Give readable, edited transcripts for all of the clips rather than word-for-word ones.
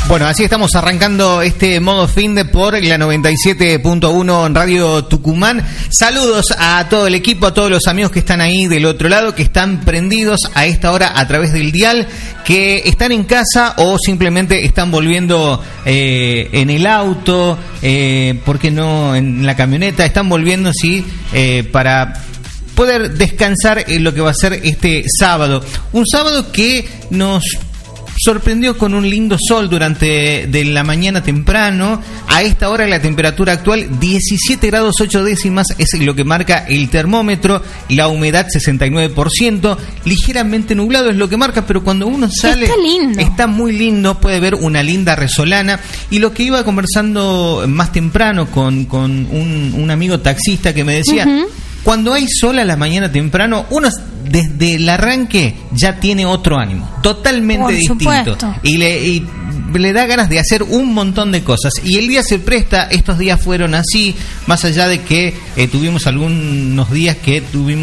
Bueno, así estamos arrancando este modo fin de por la 97.1 en Radio Tucumán. Saludos a todo el equipo, a todos los amigos que están ahí del otro lado, que están prendidos a esta hora a través del dial, que están en casa o simplemente están volviendo en el auto, ¿por qué no en la camioneta? Están volviendo, sí, para poder descansar en lo que va a ser este sábado. Un sábado que nos sorprendió con un lindo sol durante de la mañana temprano. A esta hora la temperatura actual 17 grados 8 décimas es lo que marca el termómetro. La humedad 69%, ligeramente nublado es lo que marca, pero cuando uno sale está lindo, está muy lindo, puede ver una linda resolana. Y lo que iba conversando más temprano con un amigo taxista que me decía, cuando hay sol a la mañana temprano, uno desde el arranque ya tiene otro ánimo, totalmente distinto, y le da ganas de hacer un montón de cosas, y el día se presta. Estos días fueron así, más allá de que tuvimos algunos días que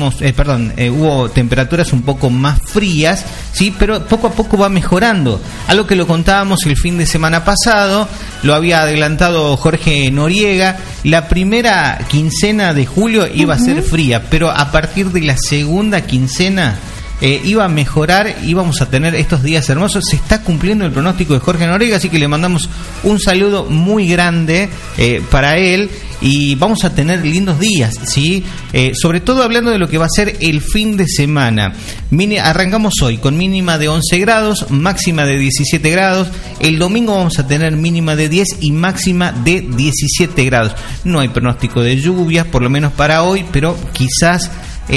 hubo temperaturas un poco más frías, sí, pero poco a poco va mejorando, algo que lo contábamos el fin de semana pasado, lo había adelantado Jorge Noriega. La primera quincena de julio iba a ser fría, pero a partir de la segunda quincena iba a mejorar, íbamos a tener estos días hermosos. Se está cumpliendo el pronóstico de Jorge Noriega, así que le mandamos un saludo muy grande para él, y vamos a tener lindos días, ¿sí? Sobre todo hablando de lo que va a ser el fin de semana. Arrancamos hoy con mínima de 11 grados, máxima de 17 grados. El domingo vamos a tener mínima de 10 y máxima de 17 grados. No hay pronóstico de lluvias, por lo menos para hoy, pero quizás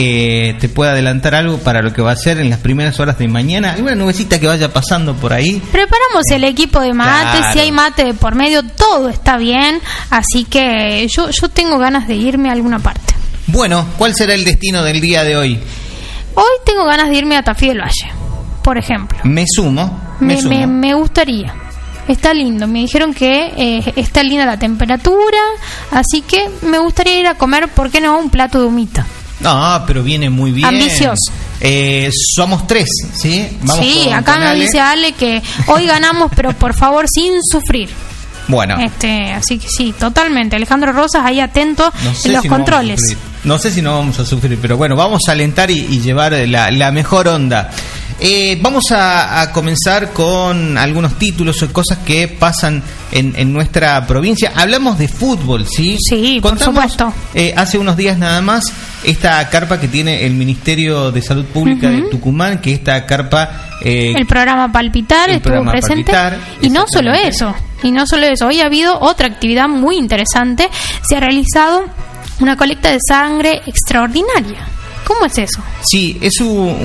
te puede adelantar algo para lo que va a ser en las primeras horas de mañana. Alguna nubecita que vaya pasando por ahí. Preparamos el equipo de mate, claro. Si hay mate de por medio, todo está bien. Así que yo tengo ganas de irme a alguna parte. Bueno, ¿cuál será el destino del día de hoy? Hoy tengo ganas de irme a Tafí del Valle, por ejemplo. Me sumo. Me gustaría. Está lindo, me dijeron que está linda la temperatura, así que me gustaría ir a comer, ¿por qué no? Un plato de humita. No, pero viene muy bien. Ambicioso. Somos 3, ¿sí? Vamos acá nos dice Ale que hoy ganamos, pero por favor sin sufrir. Bueno. Así que sí, totalmente. Alejandro Rosas ahí atento en los controles. No sé si no vamos a sufrir, pero bueno, vamos a alentar y llevar la mejor onda. Vamos a comenzar con algunos títulos o cosas que pasan en nuestra provincia. Hablamos de fútbol, ¿sí? Sí, contamos, por supuesto. Hace unos días nada más, esta carpa que tiene el Ministerio de Salud Pública de Tucumán, que esta carpa... el programa Palpitar estuvo presente. Y no solo eso. Hoy ha habido otra actividad muy interesante. Se ha realizado una colecta de sangre extraordinaria. ¿Cómo es eso? Sí, es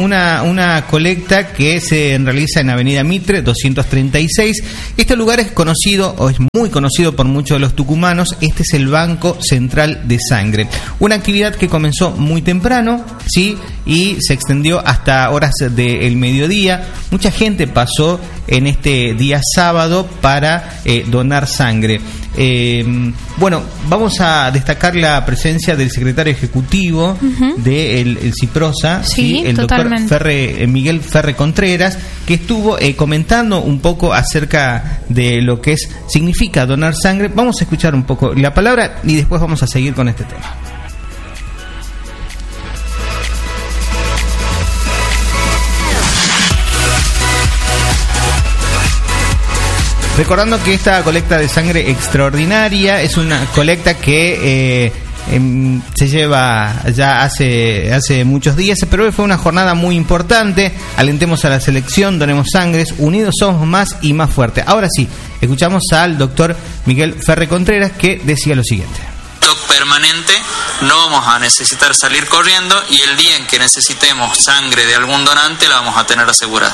una colecta que se realiza en Avenida Mitre 236. Este lugar es conocido, o es muy conocido por muchos de los tucumanos. Este es el Banco Central de Sangre. Una actividad que comenzó muy temprano, ¿sí? Y se extendió hasta horas del mediodía. Mucha gente pasó en este día sábado para donar sangre. Bueno, vamos a destacar la presencia del secretario ejecutivo del CIPROSA, ¿sí? El doctor Miguel Ferre Contreras, que estuvo comentando un poco acerca de lo que significa donar sangre. Vamos a escuchar un poco la palabra y después vamos a seguir con este tema. Recordando que esta colecta de sangre extraordinaria es una colecta que se lleva ya hace muchos días, pero hoy fue una jornada muy importante. Alentemos a la selección, donemos sangres, unidos somos más y más fuertes. Ahora sí, escuchamos al doctor Miguel Ferre Contreras, que decía lo siguiente. Permanente, no vamos a necesitar salir corriendo, y el día en que necesitemos sangre de algún donante la vamos a tener asegurada.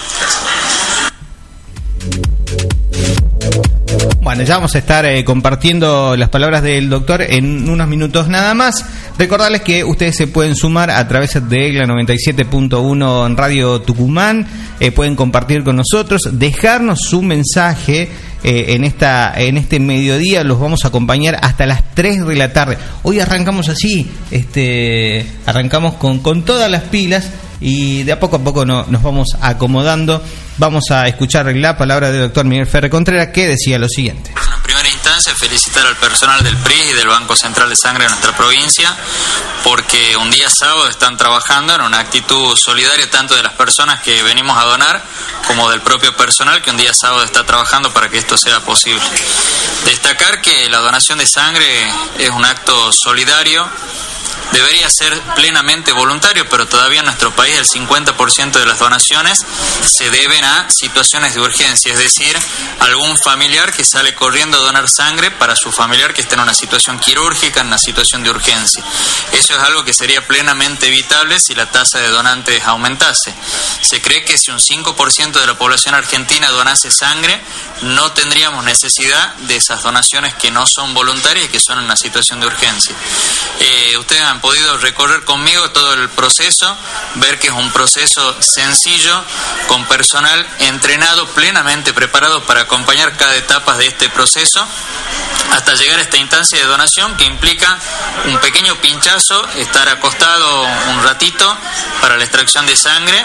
Bueno, ya vamos a estar compartiendo las palabras del doctor en unos minutos nada más. Recordarles que ustedes se pueden sumar a través de la 97.1 en Radio Tucumán. Pueden compartir con nosotros, dejarnos su mensaje en este mediodía. Los vamos a acompañar hasta las 3 de la tarde. Hoy arrancamos así, arrancamos con todas las pilas. y de a poco nos vamos acomodando. Vamos a escuchar la palabra del doctor Miguel Ferre Contreras, que decía lo siguiente. En primera instancia, felicitar al personal del PRIS y del Banco Central de Sangre de nuestra provincia, porque un día sábado están trabajando en una actitud solidaria, tanto de las personas que venimos a donar como del propio personal que un día sábado está trabajando para que esto sea posible. Destacar que la donación de sangre es un acto solidario. Debería ser plenamente voluntario, pero todavía en nuestro país el 50% de las donaciones se deben a situaciones de urgencia, es decir, algún familiar que sale corriendo a donar sangre para su familiar que está en una situación quirúrgica, en una situación de urgencia. Eso es algo que sería plenamente evitable si la tasa de donantes aumentase. Se cree que si un 5% de la población argentina donase sangre, no tendríamos necesidad de esas donaciones que no son voluntarias y que son en una situación de urgencia. Ustedes han podido recorrer conmigo todo el proceso, ver que es un proceso sencillo, con personal entrenado, plenamente preparado para acompañar cada etapa de este proceso, hasta llegar a esta instancia de donación que implica un pequeño pinchazo, estar acostado un ratito para la extracción de sangre,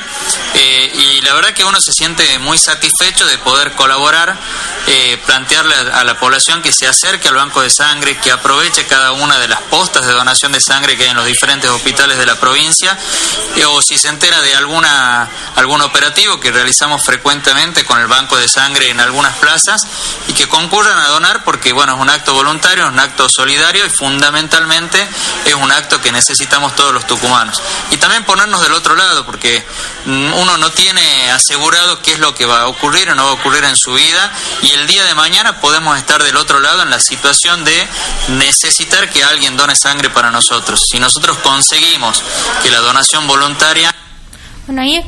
y la verdad que uno se siente muy satisfecho de poder colaborar, plantearle a la población que se acerque al banco de sangre, que aproveche cada una de las postas de donación de sangre que hay en los diferentes hospitales de la provincia, o si se entera de algún operativo que realizamos frecuentemente con el banco de sangre en algunas plazas, y que concurran a donar, porque bueno, es un acto voluntario, es un acto solidario y fundamentalmente es un acto que necesitamos todos los tucumanos. Y también ponernos del otro lado, porque uno no tiene asegurado qué es lo que va a ocurrir o no va a ocurrir en su vida, y el día de mañana podemos estar del otro lado en la situación de necesitar que alguien done sangre para nosotros. Si nosotros conseguimos que la donación voluntaria... Bueno, ahí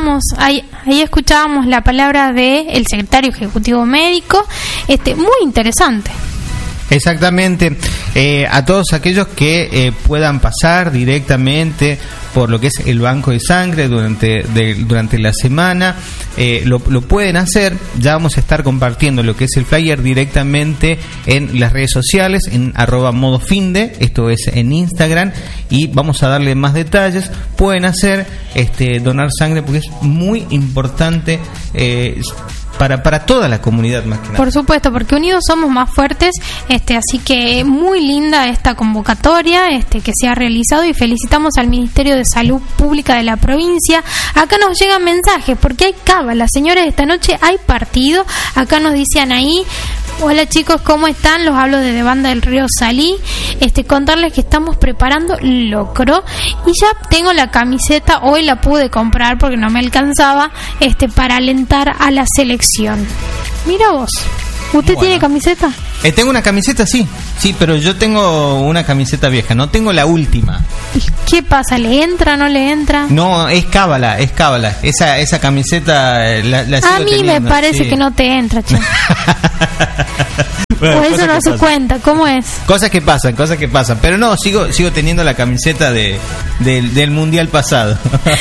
escuchábamos la palabra del secretario ejecutivo médico, muy interesante. Exactamente. A todos aquellos que puedan pasar directamente por lo que es el banco de sangre durante la semana, lo pueden hacer. Ya vamos a estar compartiendo lo que es el flyer directamente en las redes sociales, en @modofinde, esto es en Instagram, y vamos a darle más detalles. Pueden hacer donar sangre, porque es muy importante para toda la comunidad, más que nada. Por supuesto, porque unidos somos más fuertes, así que muy linda esta convocatoria que se ha realizado, y felicitamos al Ministerio de Salud Pública de la provincia. Acá nos llegan mensajes, porque hay cábala, señores, esta noche hay partido. Acá nos dice Anaí: hola chicos, ¿cómo están? Los hablo desde Banda del Río Salí. Contarles que estamos preparando locro, y ya tengo la camiseta, hoy la pude comprar porque no me alcanzaba, para alentar a la selección. Mira vos, ¿usted tiene camiseta? Tengo una camiseta, sí, pero yo tengo una camiseta vieja, no tengo la última. ¿Qué pasa? ¿Le entra, no le entra? No, es cábala. Esa camiseta la sigo a mí teniendo, me parece que no te entra, che. Bueno, pues eso no se cuenta, ¿cómo es? Cosas que pasan, pero no, sigo teniendo la camiseta del mundial pasado.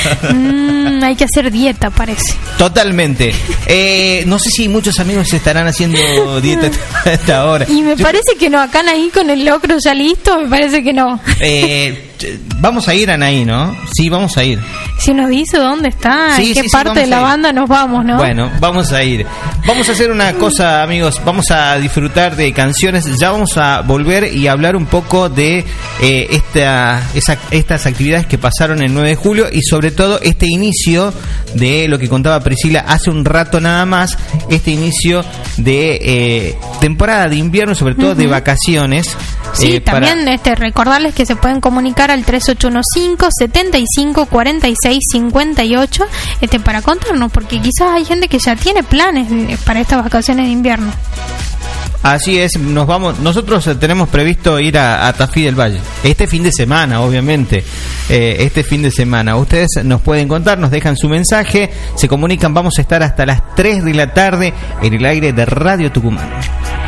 Hay que hacer dieta, parece. Totalmente. No sé si muchos amigos estarán haciendo dieta a esta hora. Y me parece que no, acá ahí con el locro ya listo, me parece que no. Vamos a ir, Anaí, ¿no? Sí, vamos a ir. Si nos dice dónde está, en qué parte de la banda nos vamos, ¿no? Bueno, vamos a ir. Vamos a hacer una cosa, amigos. Vamos a disfrutar de canciones. Ya vamos a volver y hablar un poco de estas actividades que pasaron el 9 de julio y sobre todo este inicio de lo que contaba Priscila hace un rato nada más, este inicio de temporada de invierno, sobre todo de vacaciones. Sí, también recordarles que se pueden comunicar al 3815-7546-58 para contarnos, porque quizás hay gente que ya tiene planes para estas vacaciones de invierno. Así es, nosotros tenemos previsto ir a Tafí del Valle este fin de semana, obviamente. Este fin de semana ustedes nos pueden contar, nos dejan su mensaje, se comunican. Vamos a estar hasta las 3 de la tarde en el aire de Radio Tucumán.